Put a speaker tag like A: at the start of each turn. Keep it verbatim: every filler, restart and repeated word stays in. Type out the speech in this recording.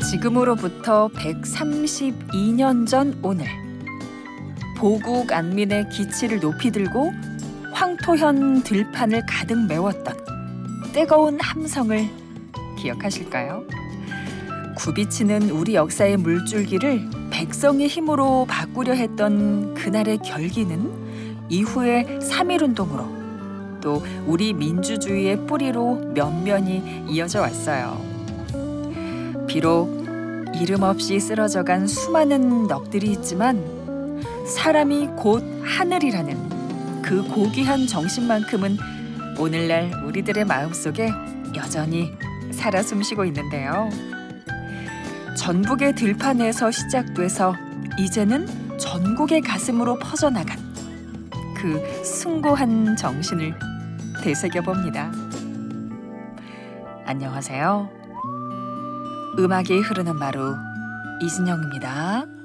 A: 지금으로부터 백삼십이 년 전 오늘, 보국 안민의 기치를 높이 들고 황토현 들판을 가득 메웠던 뜨거운 함성을 기억하실까요? 굽이치는 우리 역사의 물줄기를 백성의 힘으로 바꾸려 했던 그날의 결기는 이후의 삼일운동으로, 또 우리 민주주의의 뿌리로 면면이 이어져 왔어요. 비록 이름 없이 쓰러져간 수많은 넋들이 있지만 사람이 곧 하늘이라는 그 고귀한 정신만큼은 오늘날 우리들의 마음속에 여전히 살아 숨쉬고 있는데요. 전북의 들판에서 시작돼서 이제는 전국의 가슴으로 퍼져나간 그 숭고한 정신을 되새겨봅니다. 안녕하세요. 음악이 흐르는 마루 이진영입니다.